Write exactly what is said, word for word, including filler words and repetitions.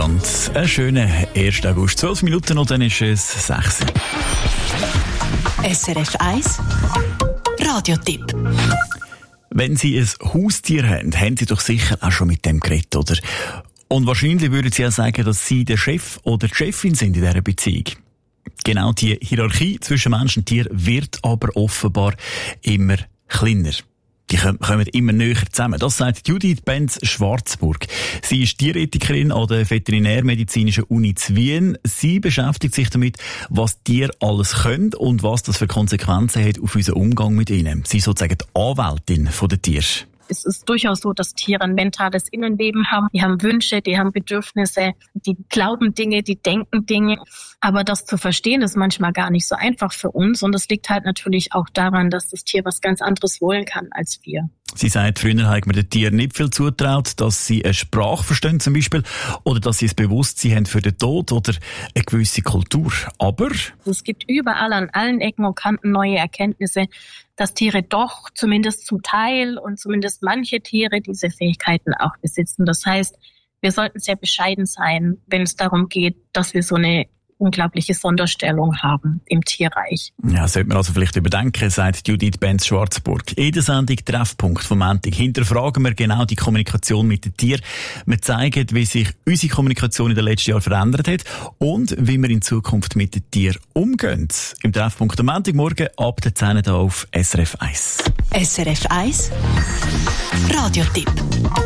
miteinander. Einen schönen ersten August. zwölf Minuten und dann ist es sechs. S R F eins Radiotipp. Wenn Sie ein Haustier haben, haben Sie doch sicher auch schon mit dem geredet, oder? Und wahrscheinlich würden Sie auch sagen, dass Sie der Chef oder die Chefin sind in dieser Beziehung. Genau die Hierarchie zwischen Mensch und Tier wird aber offenbar immer kleiner. Die kommen immer näher zusammen. Das sagt Judith Benz-Schwarzburg. Sie ist Tierethikerin an der Veterinärmedizinischen Uni zu Wien. Sie beschäftigt sich damit, was Tiere alles können und was das für Konsequenzen hat auf unseren Umgang mit ihnen. Sie ist sozusagen die Anwältin der Tiere. Es ist durchaus so, dass Tiere ein mentales Innenleben haben. Die haben Wünsche, die haben Bedürfnisse, die glauben Dinge, die denken Dinge. Aber das zu verstehen ist manchmal gar nicht so einfach für uns. Und das liegt halt natürlich auch daran, dass das Tier was ganz anderes wollen kann als wir. Sie sagt, früher hat man den Tieren nicht viel zutraut, dass sie eine Sprache verstehen zum Beispiel, oder dass sie ein Bewusstsein haben für den Tod oder eine gewisse Kultur. Aber es gibt überall an allen Ecken und Kanten neue Erkenntnisse, dass Tiere doch zumindest zum Teil und zumindest manche Tiere diese Fähigkeiten auch besitzen. Das heißt, wir sollten sehr bescheiden sein, wenn es darum geht, dass wir so eine unglaubliche Sonderstellung haben im Tierreich. Ja, sollte man also vielleicht überdenken, sagt Judith Benz-Schwarzburg. In der Sendung Treffpunkt vom Montag hinterfragen wir genau die Kommunikation mit den Tieren. Wir zeigen, wie sich unsere Kommunikation in den letzten Jahren verändert hat und wie wir in Zukunft mit den Tieren umgehen. Im Treffpunkt am Montagmorgen ab der zehn Uhr auf S R F eins. S R F eins Radiotipp.